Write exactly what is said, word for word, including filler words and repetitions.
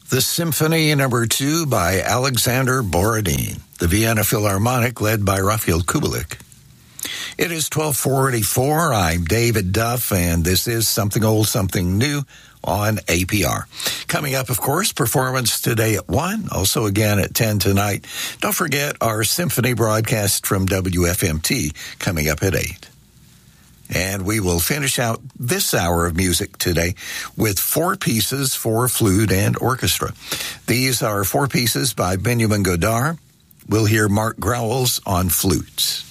The Symphony Number Two by Alexander Borodin, the Vienna Philharmonic led by Raphael Kubelik. It is twelve forty-four. I'm David Duff, and this is Something Old, Something New on A P R. Coming up, of course, performance today at one, also again at ten tonight. Don't forget our symphony broadcast from W F M T coming up at eight. And we will finish out this hour of music today with four pieces for flute and orchestra. These are four pieces by Benjamin Godard. We'll hear Mark Growles on flutes.